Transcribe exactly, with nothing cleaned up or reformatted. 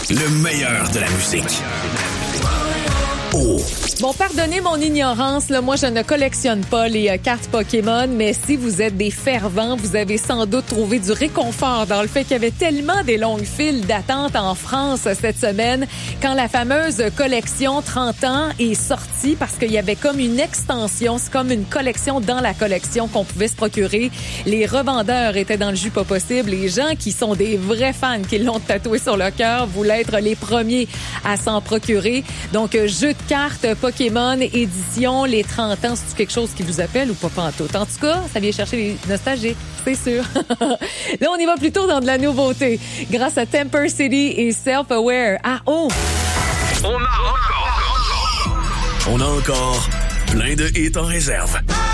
Le meilleur de la musique. Oh. Bon, pardonnez mon ignorance, là, moi je ne collectionne pas les euh, cartes Pokémon, mais si vous êtes des fervents, vous avez sans doute trouvé du réconfort dans le fait qu'il y avait tellement des longues files d'attente en France cette semaine quand la fameuse collection trente ans est sortie parce qu'il y avait comme une extension, c'est comme une collection dans la collection qu'on pouvait se procurer. Les revendeurs étaient dans le jus pas possible. Les gens qui sont des vrais fans, qui l'ont tatoué sur le cœur, voulaient être les premiers à s'en procurer. Donc, jeu de cartes Pokémon édition les trente ans, c'est quelque chose qui vous appelle ou pas pantoute? En tout cas, ça vient chercher les nostalgiques, c'est sûr. Là, on y va plutôt dans de la nouveauté. Grâce à Temper City et Self-Aware. Ah, oh! On a encore, on a encore plein de hits en réserve.